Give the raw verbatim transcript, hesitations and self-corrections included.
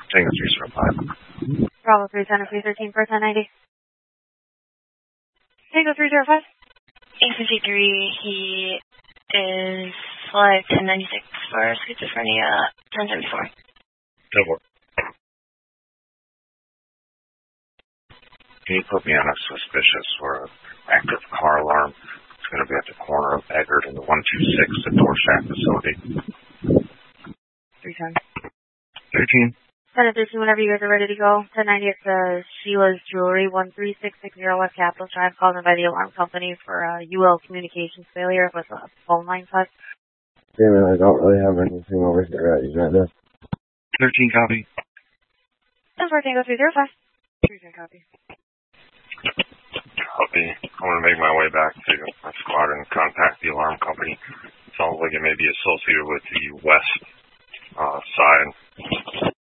Tango three zero five. Bravo three Center three thirteen for ten ninety. Tango three zero five. eight fifty-three, he is flight ten ninety-six for schizophrenia, ten seventy-four. ten four. Can you put me on a suspicious or active car alarm? It's going to be at the corner of Eggert and the one two six, the door shack facility. three ten. thirteen. ten and thirteen, whenever you guys are ready to go. ten ninety at the Sheila's Jewelry, one three six six zero West Capitol Drive, called in by the alarm company for a U L communications failure with a phone line cut. Damon, I don't really have anything over here at you right now. thirteen copy. ten four Tango three zero five. three ten copy. Copy. I'm going to make my way back to my squad and contact the alarm company. Sounds like it may be associated with the west uh, side